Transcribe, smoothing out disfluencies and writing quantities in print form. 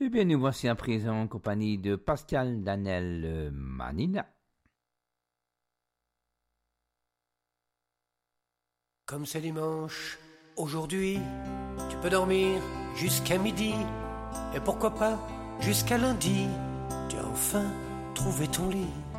Eh bien, nous voici à présent en compagnie de Pascal Danel Manina. Comme c'est dimanche, aujourd'hui, tu peux dormir jusqu'à midi. Et pourquoi pas jusqu'à lundi, tu as enfin trouvé ton lit.